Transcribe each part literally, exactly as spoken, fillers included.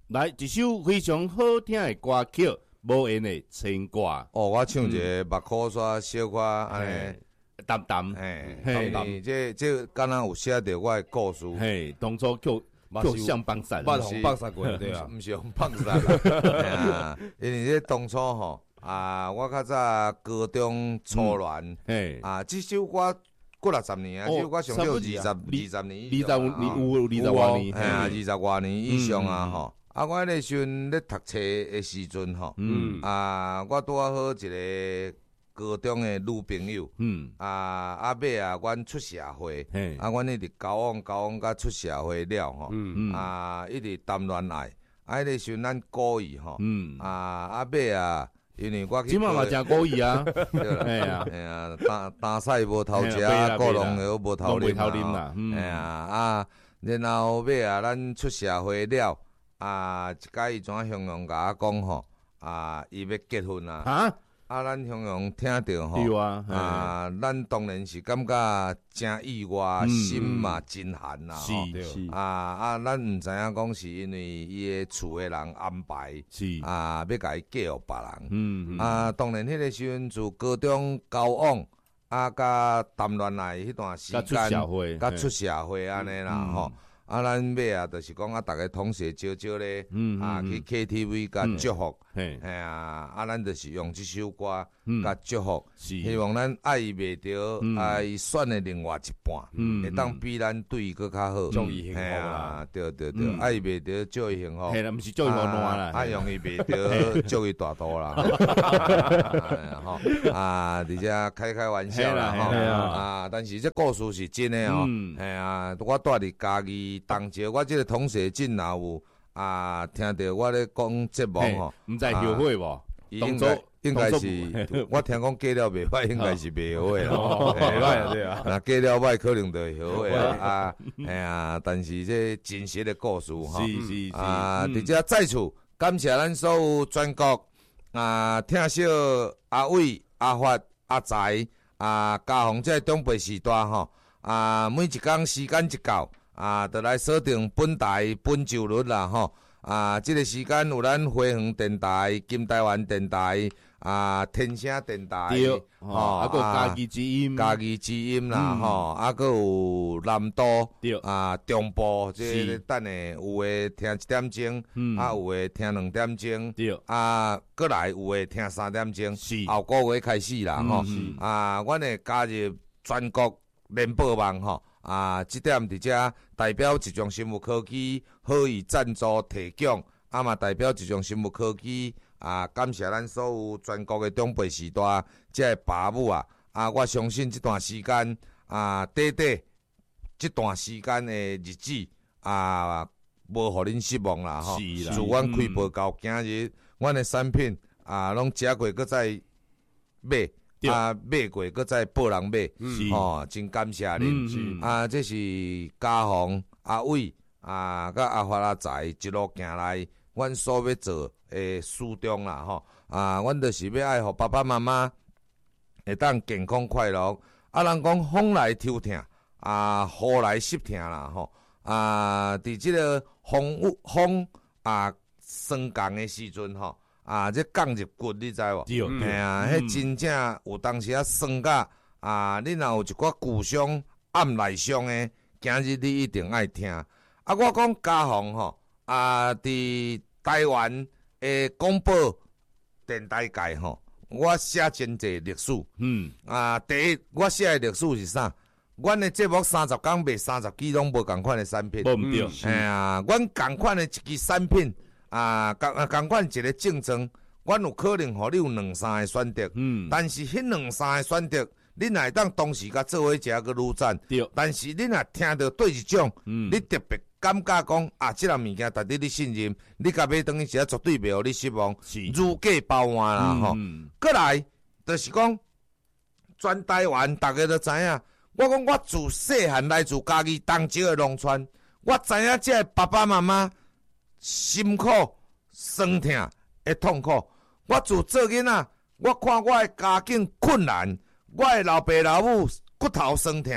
来一首非常好听的歌曲，无言的牵挂。 哦，我唱一个目眶刷小可安尼淡淡， 嘿， 嘿淡淡，这这敢若有写着我的故事。 嘿，当初叫叫向放散， 放红放散过对啊， 毋是用放散啦。因为这当初吼啊，我较早高中初恋， 嘿啊，这首歌过六十年啊，这首歌上少二十二十年以上， 二十年有二十外年， 嘿啊，二十外年以上啊吼。啊，我迄个时阵咧读册的时阵吼，嗯啊，我拄啊好一个高中的女朋友，嗯啊，啊尾啊，阮出社会，啊，阮一直交往交往甲出社会了吼，嗯啊，一直谈恋爱，啊，迄个时阵咱故意吼，嗯啊，啊尾啊，因为我去， 即满嘛真故意啊， 哎呀哎呀，打打赛无头食，果农又无头啉啦，哎呀啊，然后尾啊，咱出社会了。啊，一摆伊怎形容甲我讲吼？啊，伊要结婚啊！啊，啊，咱形容听着吼，啊，啊，咱当然是感觉真意外，心嘛真寒啦， 是是啊啊，咱毋知影讲是因为伊诶厝诶人安排，是啊，要甲伊嫁互别人，嗯啊，当然迄个时阵自高中交往啊，甲谈恋爱迄段时间， 甲出社会， 甲出社会安尼啦吼。啊，咱尾啊，就是讲啊，逐个同学招招咧，嗯、啊去 K T V 甲祝福，嘿、嗯，啊，啊，咱就是用即首歌甲祝福，嗯、希望咱爱伊袂着，嗯、啊，伊选的另外一半，嗯、会当比咱对伊佫较好， 祝伊幸福啦，对对对，嗯、爱伊袂着，祝伊幸福， 嘿啦，毋是祝伊无烂啦， 啊，用伊袂着，祝伊大肚啦，吼，啊，而且开开玩笑啦，吼，啊，但是这故事是真的哦，哎呀，我住伫家己。当时我即个同学真若有啊，听到我咧讲节目吼， 毋知后悔无？ 应该应该是，我听讲嫁了袂歹，应该是袂后悔啦。 袂歹对啊， 那嫁了歹可能就会后悔啦。啊，哎呀，但是这真实的故事吼， 是是是啊，伫遮再次感谢咱所有全国啊，听惜阿伟、阿发、阿财啊，嘉宏这中辈时代吼啊，每一工时间一到。啊，就来锁定本台本周日啦吼！啊，即、这个时间有咱花园电台、金台湾电台、啊天声电台， 吼，啊个家己之音、 家己之音啦吼，啊个有南都，啊中部，即个等下有诶听一点钟，啊有诶听两点钟，啊过来有诶听三点钟，后个月开始啦吼，啊，阮会加入全国联播网吼。啊，即点伫遮代表一种生物科技好意赞助提供，啊嘛代表一种生物科技啊，感谢咱所有全国的中辈时代即个爸母啊，啊我相信即段时间啊，短短即段时间的日子啊，无互恁失望啦吼。自阮开播到今日，阮的产品啊，拢食过，搁再买。啊，买过，搁再报人买，嗯、哦，真感谢恁。嗯、啊，这是嘉宏、阿伟、啊，甲阿发阿财一路行来，阮所要做诶初衷啦，吼。啊，阮就是要爱互爸爸妈妈会当健康快乐。啊，人讲风来抽疼，啊，雨来湿疼啦，吼。啊，伫即个风风啊霜降诶时阵，吼。啊，这降入骨，你知无？哎啊，迄、嗯、真正有当时啊酸甲啊，你若有一寡旧伤、暗内伤诶，今日你一定爱听。啊，我讲嘉宏吼，啊，伫台湾诶广播电台界吼，我写真侪历史。嗯。啊，第一，我写诶历史是啥？阮诶节目三十天卖三十支拢无共款诶产品。 无毋对。 哎啊，阮共款诶一支产品。啊，共啊共款一个竞争，阮有可能互你有两三个选择，嗯，但是迄两三个选择，你若会当同时甲做伙食个愈赞，对。但是你若听到对一种，嗯，你特别感觉讲啊，即项物件值得你信任，你甲买等于是绝对袂互你失望，如假包换啦吼。过来就是讲，全台湾大家都知影，我讲我自细汉来自家己东石的农村，我知影即个爸爸妈妈。辛苦、酸痛的痛苦，我自做囡仔，我看我的家境困难，我的老爸老母骨头酸痛，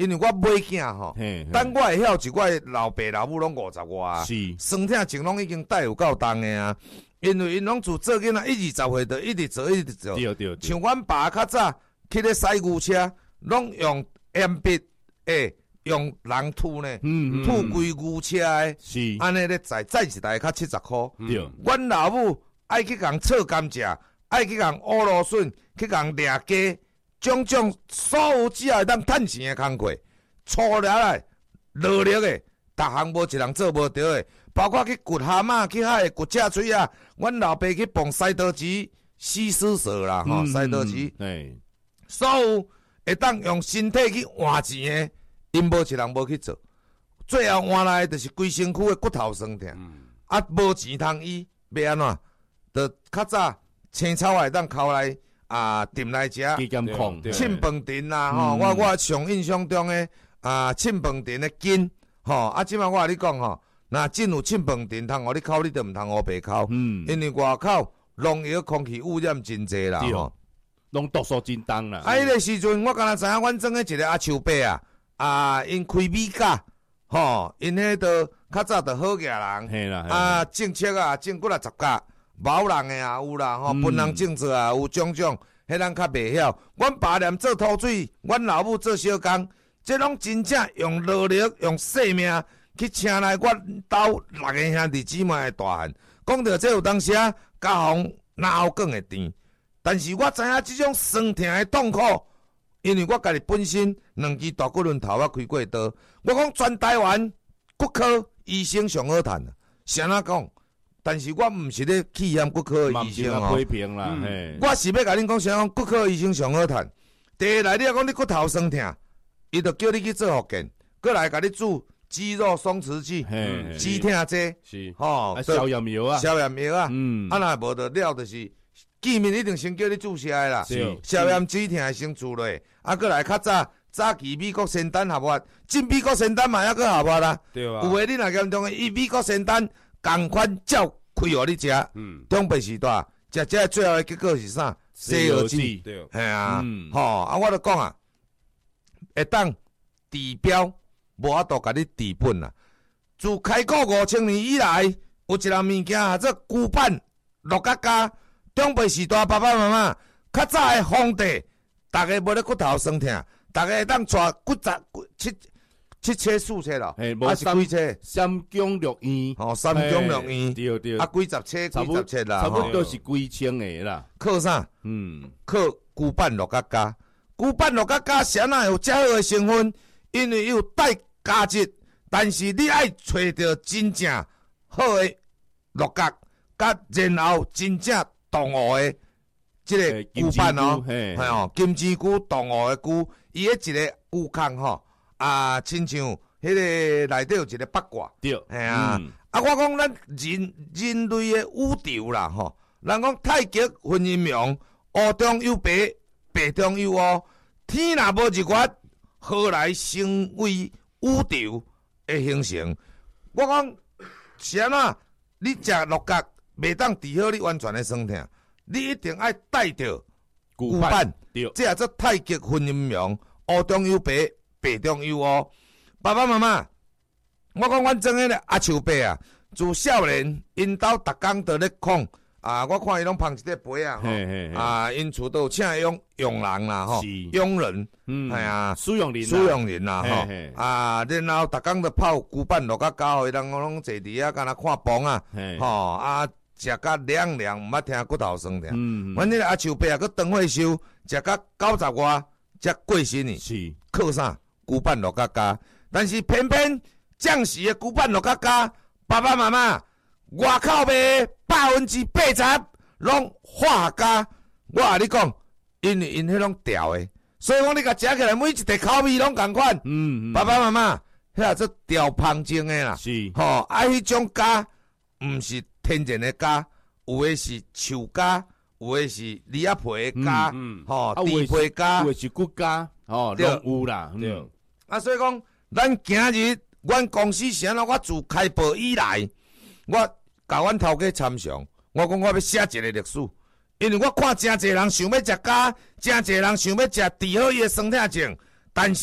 因为我买囝吼，等我会晓是我的老爸老母拢五十外，是身体情拢已经带有够重的啊。因为因拢自做囡仔一二十岁，就一直做一直做。 对对对。 像阮爸较早去咧驶牛车，拢用鉛笔诶，用人吐呢，嗯嗯吐规牛车诶，是安尼咧载载一台较七十箍。对。阮老母爱去共炒甘蔗，爱去共乌芦笋，去共掠鸡。种种所有只要会当趁钱的工课，粗了来、劳力的，逐项无一人做无着的，包括去掘蛤蟆、去海掘赤水啊。阮老爸去蹦西刀子、西施蛇啦，吼、嗯，西刀子，嗯、所有会当用身体去换钱的，因无一人无去做。最后换来就是规身躯的骨头酸痛，嗯、啊，无钱通医，要安怎？就较早青草会当抠来。啊，炖来食，凊饭店啦，吼、嗯，我我上印象中诶，啊，凊饭店诶筋，吼，啊，即摆我甲你讲吼，若真有凊饭店通互你烤，你就毋通乌白烤，嗯，因为外口农药空气污染真济啦，吼， 拢毒素真重啦。 啊，迄个时阵我敢若知影，阮庄诶一个阿树伯啊，啊，因开米甲，吼，因迄个较早着好家人，啊，种切啊，种几啊十甲。毛人诶也有啦，吼，本人种做啊有种种，迄人较袂晓。阮爸念做土水，阮老母做小工，这拢真正用劳力、用性命去请来阮兜六个兄弟姊妹诶大汉。讲到这有当时啊，家风哪有讲会甜？但是我知影即种酸痛诶痛苦，因为我家己本身两支大骨轮头我开过刀。我讲全台湾骨科医生上好趁，是安怎讲？但是我毋是咧去嫌骨科医生哦， 批评啦，嗯、 我是要甲恁讲啥讲骨科医生上好趁。第一来，你讲你骨头酸痛，伊就叫你去做复健，过来甲你注肌肉松弛剂、止痛剂，是吼， 啊、消炎药啊， 消炎药啊，嗯，啊若无就了就是见面一定先叫你注射的啦，是消炎止痛先注落，啊，过来较早早期美国仙丹合法，进美国仙丹嘛还佫合法啦，对啊，有诶你若严重诶，伊美国仙丹。同款照开互你食，嗯，中北时代食食最后的结果是啥？西药剂，对，系啊，吼、嗯哦，啊，我著讲啊，会当治标，无法度甲你治本啦。自开国五千年以来，有一样物件啊，做旧版陆家家，中北时代爸爸妈妈较早的皇帝，逐个无咧骨头酸痛，逐个会当带骨折骨七。七车四车啦，还是几车？ 三江六院， 吼，三江六院， 对对， 啊，几十车，几十车啦， 差不多是几千个啦。 靠啥？嗯，靠旧版陆家家，旧版陆家家谁哪有遮好的成分？因为有带价值，但是你爱找到真正好的陆家，甲然后真正同学的即个旧版哦，系哦，金针菇同学的菇，伊迄一个菇坑吼。啊，亲像迄个内底有一个八卦，对，系啊。嗯、啊，我讲咱人人类的宇宙啦，吼，人讲太极分阴阳，黑中有白，白中有黑，天若无日月，何来成为宇宙的形成？我讲是安怎？你食鹿角袂当治好你完全的酸痛，你一定爱带着旧版，这也做太极分阴阳，黑中有白。白中有哦，爸爸妈妈，我讲阮庄个咧阿树伯啊，自少年因兜逐工都咧讲啊，我看伊拢捧一块杯啊，吼啊，因厝都有请佣佣人啦，吼，佣人，嗯，系啊， 使用人， 使用人啦，吼啊，然后逐工都泡旧板落甲胶，伊人拢坐伫遐，敢若看房啊，吼啊，食甲凉凉，毋捌听骨头酸痛。嗯，阮迄个阿树伯啊，佮长岁寿，食甲九十外才过身呢，是靠啥？旧版落家家，但是偏偏将士的旧版落家家，爸爸妈妈外口卖百分之八十拢化学家。我甲你讲，因为因迄种调的，所以讲你甲食起来每一块口味拢共款。嗯嗯，爸爸妈妈，迄个做调芳精的啦，是吼，啊，迄种家毋是天然的家，有的是树家，有的是李仔皮的家，嗯，吼，地皮家， 有的是骨家。哦，拢有啦，对、嗯。 啊，所以讲，咱今日，阮公司是安怎？我自开播以来，我甲阮头家参详，我讲我要写一个历史，因为我看真侪人想要食家，真侪人想要食治好伊的酸痛症，但是竟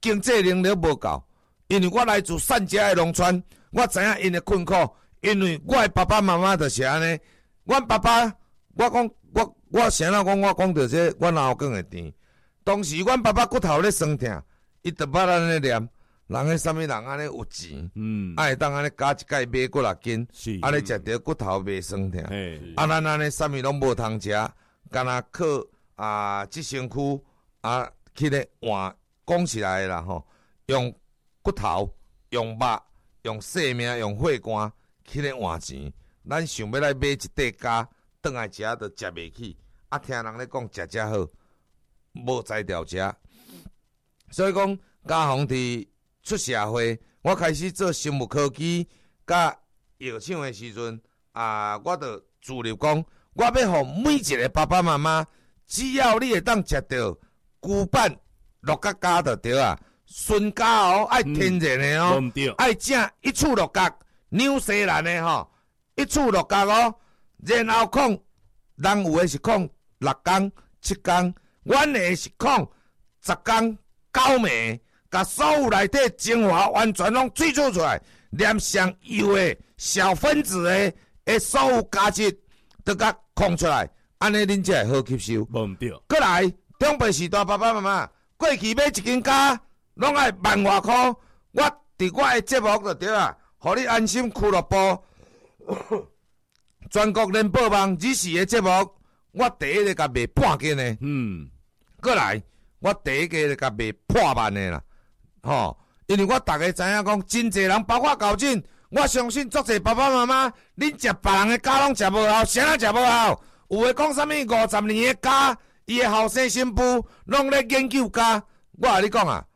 经济能力无够，因为我来自善家的农村，我知影因的困苦，因为我的爸爸妈妈就是安尼。阮爸爸，我讲我我先仔讲，我讲着这阮老公的甜。当时阮爸爸骨头咧酸痛，伊就捌安尼念，人迄啥物人安尼有钱，嗯，啊会当安尼加一盖买几六斤，安尼食着骨头袂酸痛。啊，咱安尼啥物拢无通食，干那靠啊，即身躯啊去咧换，讲起来啦吼，用骨头、用肉、用性命、用血汗去咧换钱。咱想要来买一块家，转来食就食袂起。啊，听人咧讲食食好，无才调食。所以讲，家宏伫出社会，我开始做生物科技甲药厂的时阵，啊，我就自立讲，我要互每一个爸爸妈妈，只要你会当食到牛板鹿角夹就对啊，纯家哦，爱天然的哦，爱正一处鹿角，纽西兰的吼。一处落角哦，然后控人有诶是控六工、七工，阮诶是控十工、九暝，甲所有内底精华完全拢萃取出来，连上油诶小分子诶诶所有价值都甲控出来，安尼恁才会好吸收。 无毋对。 过来，中辈时代爸爸妈妈过去买一斤cá，拢爱万外箍，我伫我诶节目就对啊，互你安心俱乐部。全国联播网日时的节目，我第一个甲卖半斤的，嗯，过来，我第一个甲卖破万的啦，吼，因为我逐个知影讲，真侪人包括校长，我相信足侪爸爸妈妈，恁食别人的家拢食无好，啥人食无好？有诶讲啥物五十年的家，伊的后生新妇拢咧研究家，我甲你讲啊，